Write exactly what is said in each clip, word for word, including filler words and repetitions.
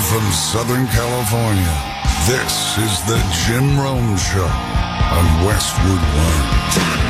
from Southern California, this is the Jim Rome Show on Westwood One.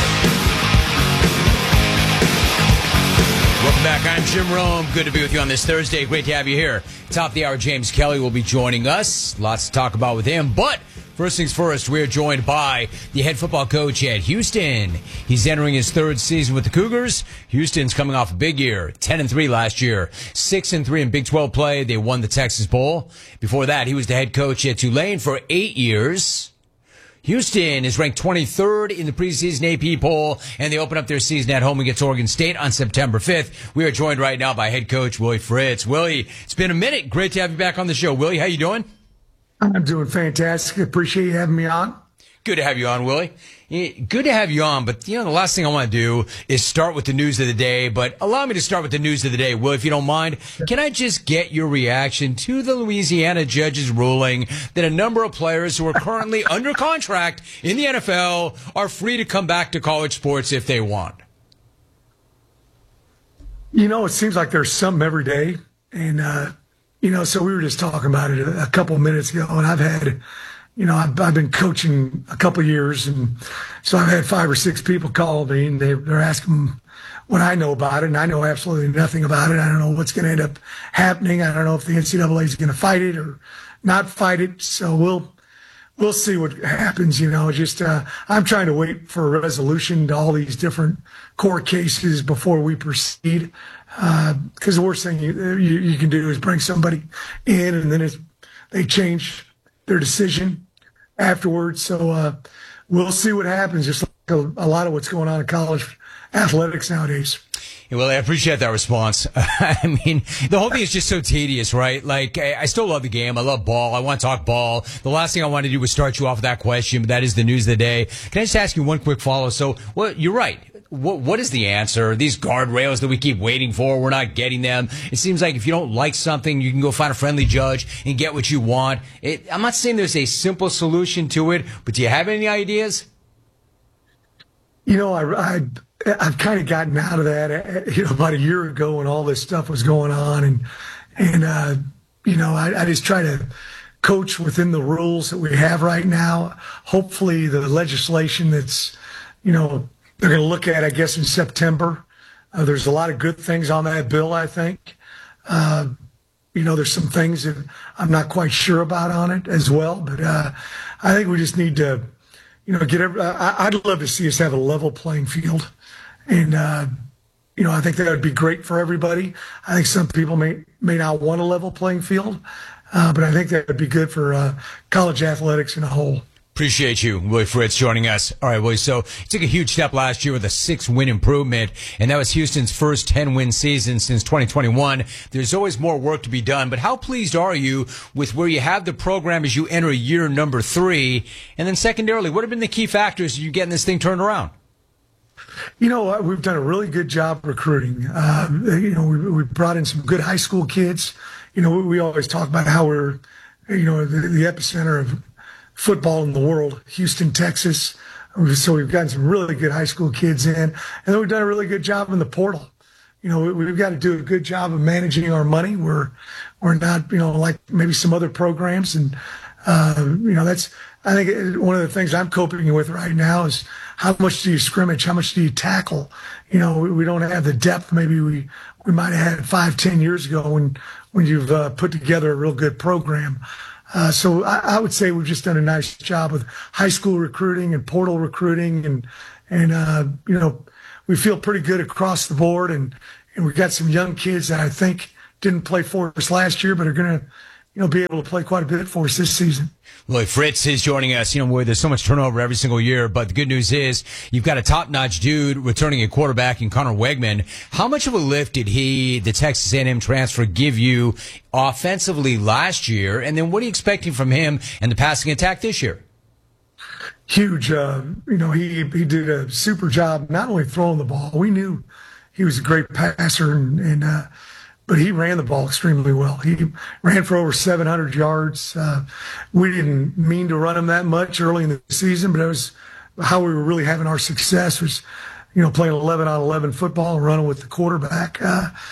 Welcome back. I'm Jim Rome. Good to be with you on this Thursday. Great to have you here. Top of the hour, James Kelly will be joining us. Lots to talk about with him. But first things first, we're joined by the head football coach at Houston. He's entering his third season with the Cougars. Houston's coming off a big year, ten and three last year, six and three in Big twelve play. They won the Texas Bowl. Before that, he was the head coach at Tulane for eight years. Houston is ranked twenty-third in the preseason A P poll, and they open up their season at home against Oregon State on September fifth. We are joined right now by head coach Willie Fritz. Willie, it's been a minute. Great to have you back on the show. Willie, how you doing? I'm doing fantastic. Appreciate you having me on. Good to have you on, Willie. Good to have you on, but you know the last thing I want to do is start with the news of the day, but allow me to start with the news of the day, Will, if you don't mind. Can I just get your reaction to the Louisiana judge's ruling that a number of players who are currently under contract in the N F L are free to come back to college sports if they want? You know, it seems like there's something every day, and, uh, you know, so we were just talking about it a, a couple of minutes ago, and I've had... You know, I've, I've been coaching a couple of years, and so I've had five or six people call me, and they, they're asking what I know about it, and I know absolutely nothing about it. I don't know what's going to end up happening. I don't know if the N C double A is going to fight it or not fight it. So we'll we'll see what happens. You know, just uh, I'm trying to wait for a resolution to all these different court cases before we proceed, because uh, the worst thing you, you you can do is bring somebody in, and then it's, they change their decision afterwards. So uh, we'll see what happens, just like a, a lot of what's going on in college athletics nowadays. Well, I appreciate that response. I mean, the whole thing is just so tedious, right? Like, I, I still love the game. I love ball. I want to talk ball. The last thing I want to do was start you off with that question, but that is the news of the day. Can I just ask you one quick follow? So, well, you're right. What, what is the answer? These guardrails that we keep waiting for, we're not getting them. It seems like if you don't like something, you can go find a friendly judge and get what you want. It, I'm not saying there's a simple solution to it, but do you have any ideas? You know, I, I, I've kind of gotten out of that, you know, about a year ago when all this stuff was going on. And, and uh, you know, I, I just try to coach within the rules that we have right now. Hopefully the legislation that's, you know, they're going to look at, I guess, in September. Uh, there's a lot of good things on that bill, I think. Uh, you know, there's some things that I'm not quite sure about on it as well. But uh, I think we just need to, you know, get every, I, I'd love to see us have a level playing field. And, uh, you know, I think that would be great for everybody. I think some people may, may not want a level playing field, uh, but I think that would be good for uh, college athletics in a whole. Appreciate you, Willie Fritz, joining us. All right, Willie, so you took a huge step last year with a six-win improvement, and that was Houston's first ten-win season since twenty twenty-one. There's always more work to be done, but how pleased are you with where you have the program as you enter year number three? And then secondarily, what have been the key factors in you getting this thing turned around? You know, we've done a really good job recruiting. Uh, you know, we, we brought in some good high school kids. You know, we, we always talk about how we're, you know, the, the epicenter of football in the world, Houston, Texas. So we've gotten some really good high school kids in, and then we've done a really good job in the portal. You know, we, we've got to do a good job of managing our money. We're, we're not, you know, like maybe some other programs. And, uh, you know, that's, I think one of the things I'm coping with right now is how much do you scrimmage? How much do you tackle? You know, we, we don't have the depth maybe we, we might have had five, ten years ago when, when you've uh, put together a real good program. Uh, so I, I would say we've just done a nice job with high school recruiting and portal recruiting, and and uh, you know, we feel pretty good across the board, and and we've got some young kids that I think didn't play for us last year, but are going to, you know, be able to play quite a bit for us this season. Willie Fritz is joining us. You know, where there's so much turnover every single year, but the good news is you've got a top-notch dude returning at quarterback in Connor Wegman. How much of a lift did he, the Texas A and M transfer, give you offensively last year? And then what are you expecting from him and the passing attack this year? Huge. Uh, you know, he he did a super job not only throwing the ball. We knew he was a great passer, and, and uh, but he ran the ball extremely well. He ran for over seven hundred yards. Uh, we didn't mean to run him that much early in the season, but it was how we were really having our success was, you know, playing eleven on eleven football and running with the quarterback. Uh,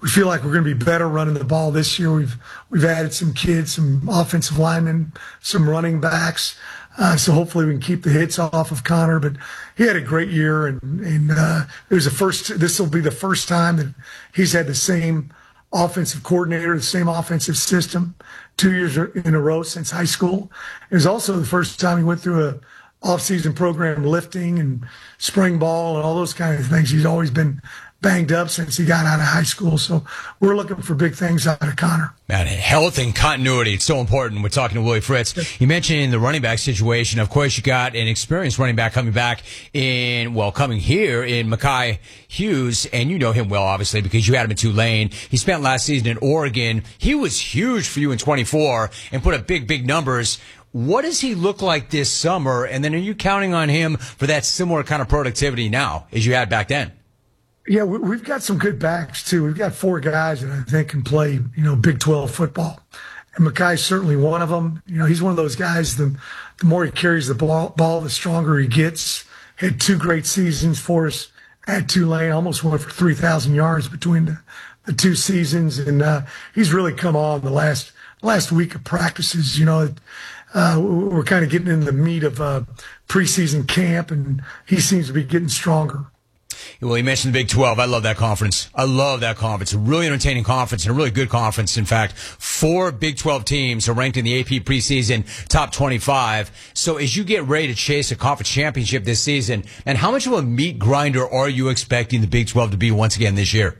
we feel like we're going to be better running the ball this year. We've we've added some kids, some offensive linemen, some running backs. Uh, so hopefully we can keep the hits off of Connor. But he had a great year, and and uh, it was the first. This will be the first time that he's had the same offensive coordinator, the same offensive system, two years in a row since high school. It was also the first time he went through a off-season program, lifting and spring ball and all those kind of things. He's always been banged up since he got out of high school. So we're looking for big things out of Connor. Man, health and continuity, it's so important. We're talking to Willie Fritz. You mentioned the running back situation. Of course, you got an experienced running back coming back in, well, coming here in Mekhi Hughes, and you know him well, obviously, because you had him in Tulane. He spent last season in Oregon. He was huge for you in twenty-four and put up big, big numbers. What does he look like this summer? And then are you counting on him for that similar kind of productivity now as you had back then? Yeah, we've got some good backs, too. We've got four guys that I think can play, you know, Big twelve football. And Mekhi's certainly one of them. You know, he's one of those guys, the, the more he carries the ball, ball, the stronger he gets. Had two great seasons for us at Tulane, almost went for three thousand yards between the, the two seasons. And uh, he's really come on the last last week of practices. You know, uh, we're kind of getting in the meat of uh, preseason camp, and he seems to be getting stronger. Well, you mentioned the Big twelve. I love that conference. I love that conference. A really entertaining conference and a really good conference. In fact, four Big twelve teams are ranked in the A P preseason top twenty-five. So as you get ready to chase a conference championship this season, and how much of a meat grinder are you expecting the Big twelve to be once again this year?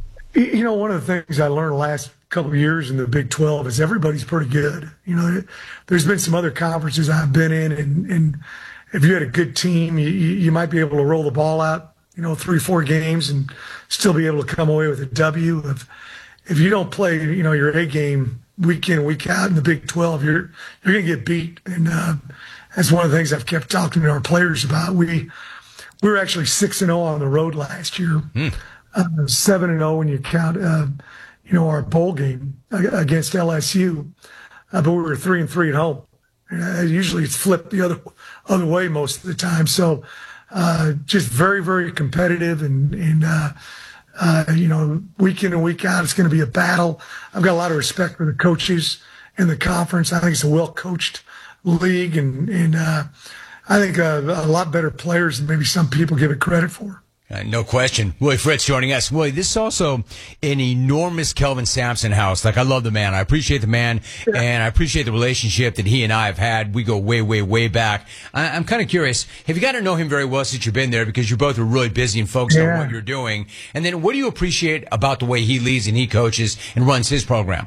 You know, one of the things I learned the last couple of years in the Big twelve is everybody's pretty good. You know, there's been some other conferences I've been in, and, and if you had a good team, you, you might be able to roll the ball out, you know, three, four games and still be able to come away with a W. If if you don't play, you know, your A game week in, week out in the Big twelve, you're you're going to get beat. And uh, that's one of the things I've kept talking to our players about. We we were actually six and zero on the road last year, mm. uh, seven and zero when you count, uh, you know, our bowl game against L S U. Uh, but we were three and three at home. Uh, usually it's flipped the other other way most of the time. So. Uh, just very, very competitive, and, and uh, uh, you know, week in and week out, it's going to be a battle. I've got a lot of respect for the coaches in the conference. I think it's a well-coached league, and, and uh, I think uh, a lot better players than maybe some people give it credit for. Uh, no question. Willie Fritz joining us. Willie, this is also an enormous Kelvin Sampson house. Like, I love the man. I appreciate the man, yeah. And I appreciate the relationship that he and I have had. We go way, way, way back. I, I'm kind of curious. Have you got to know him very well since you've been there, because you both are really busy and focused yeah. on what you're doing? And then what do you appreciate about the way he leads and he coaches and runs his program?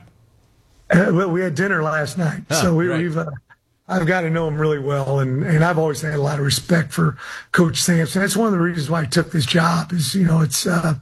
Uh, well, we had dinner last night, oh, so we, right. we've uh, – I've got to know him really well, and, and I've always had a lot of respect for Coach Sampson. That's one of the reasons why I took this job is, you know, it's, uh,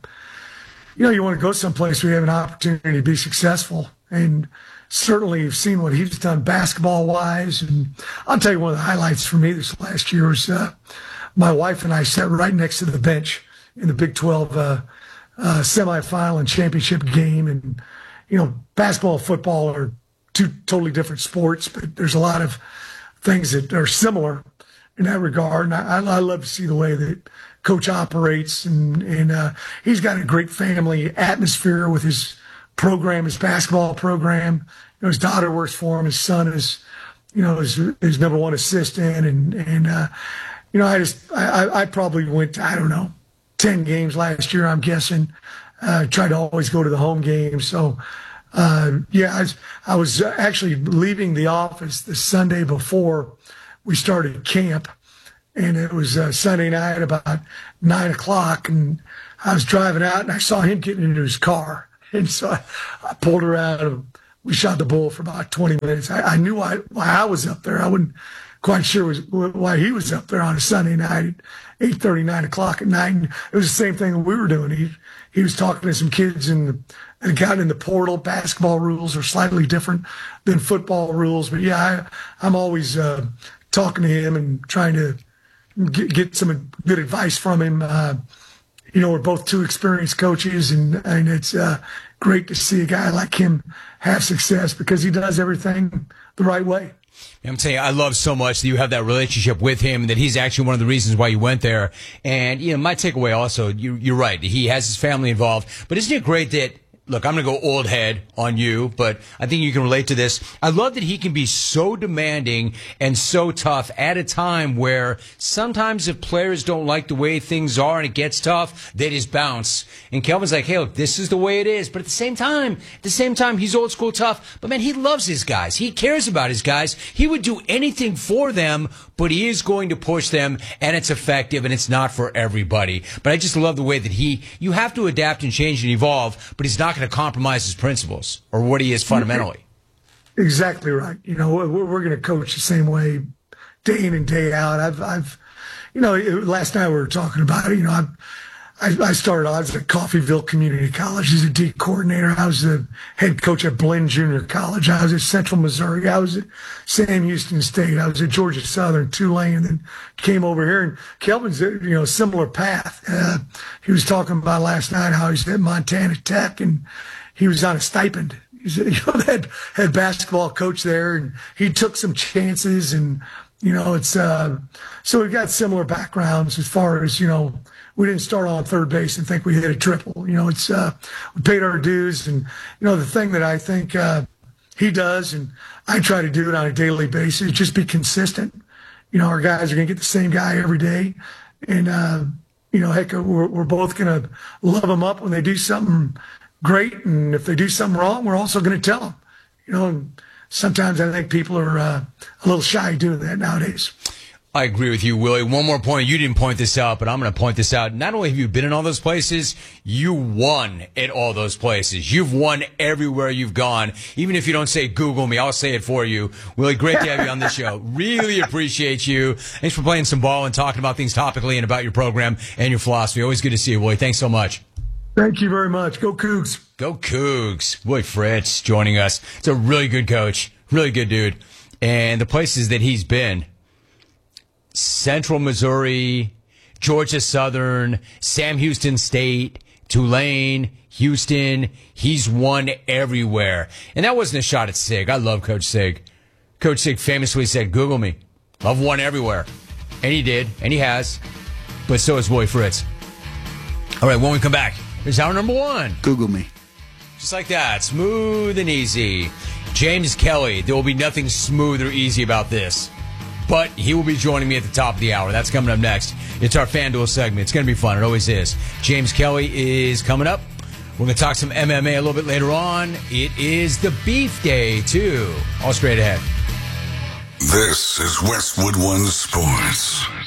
you know, you want to go someplace where you have an opportunity to be successful. And certainly you've seen what he's done basketball-wise. And I'll tell you one of the highlights for me this last year was uh, my wife and I sat right next to the bench in the Big twelve uh, uh, semifinal and championship game. And, you know, basketball and football are two totally different sports, but there's a lot of things that are similar in that regard. And I, I love to see the way that Coach operates, and, and uh, he's got a great family atmosphere with his program, his basketball program. You know, his daughter works for him. His son is, you know, his, his number one assistant. And, and uh, you know, I just, I, I probably went to, I don't know, ten games last year, I'm guessing. Uh, tried to always go to the home games. So, Uh, yeah, I was, I was actually leaving the office the Sunday before we started camp, and it was uh, Sunday night about nine o'clock, and I was driving out, and I saw him getting into his car, and so I, I pulled around, and we shot the bull for about twenty minutes. I, I knew why, why I was up there. I wasn't quite sure was, why he was up there on a Sunday night at eight thirty, nine o'clock at night. And it was the same thing that we were doing. He he was talking to some kids in the and got in the portal. Basketball rules are slightly different than football rules. But, yeah, I, I'm always uh, talking to him and trying to get, get some good advice from him. Uh, you know, we're both two experienced coaches, and, and it's uh, great to see a guy like him have success because he does everything the right way. I'm telling you, I love so much that you have that relationship with him, that he's actually one of the reasons why you went there. And, you know, my takeaway also, you, you're right, he has his family involved. But isn't it great that look, I'm going to go old head on you, but I think you can relate to this. I love that he can be so demanding and so tough at a time where sometimes if players don't like the way things are and it gets tough, they just bounce. And Kelvin's like, hey, look, this is the way it is. But at the same time, at the same time, he's old school tough. But man, he loves his guys. He cares about his guys. He would do anything for them, but he is going to push them, and it's effective, and it's not for everybody. But I just love the way that he, you have to adapt and change and evolve, but he's not going to compromise his principles or what he is fundamentally. Exactly right. You know, we're, we're going to coach the same way day in and day out. I've, I've, you know, last night we were talking about it. You know, I've, I, I started, I was at Coffeyville Community College as a D coordinator. I was the head coach at Blinn Junior College. I was at Central Missouri. I was at Sam Houston State. I was at Georgia Southern, Tulane, and then came over here. And Kelvin's, you know, similar path. Uh, he was talking about last night how he's at Montana Tech and he was on a stipend. He's, you know, had had basketball coach there, and he took some chances. And you know, it's uh, so we've got similar backgrounds as far as, you know, we didn't start on third base and think we hit a triple. You know, it's uh, we paid our dues, and you know, the thing that I think uh, he does, and I try to do it on a daily basis, just be consistent. You know, our guys are going to get the same guy every day, and uh, you know, heck, we're, we're both going to love them up when they do something great, and if they do something wrong, we're also going to tell them. You know, and sometimes I think people are uh, a little shy doing that nowadays. I agree with you, Willie. One more point. You didn't point this out, but I'm going to point this out. Not only have you been in all those places, you won at all those places. You've won everywhere you've gone. Even if you don't say Google me, I'll say it for you. Willie, great to have you on the show. Really appreciate you. Thanks for playing some ball and talking about things topically and about your program and your philosophy. Always good to see you, Willie. Thanks so much. Thank you very much. Go Cougs. Go Cougs. Willie Fritz joining us. It's a really good coach. Really good dude. And the places that he's been, Central Missouri, Georgia Southern, Sam Houston State, Tulane, Houston. He's won everywhere. And that wasn't a shot at Sig. I love Coach Sig. Coach Sig famously said, Google me. I've won everywhere. And he did, and he has. But so has Willie Fritz. All right, when we come back, here's hour number one. Google me. Just like that, smooth and easy. James Kelly, there will be nothing smooth or easy about this. But he will be joining me at the top of the hour. That's coming up next. It's our FanDuel segment. It's going to be fun. It always is. James Kelly is coming up. We're going to talk some M M A a little bit later on. It is the Beef Day, too. All straight ahead. This is Westwood One Sports.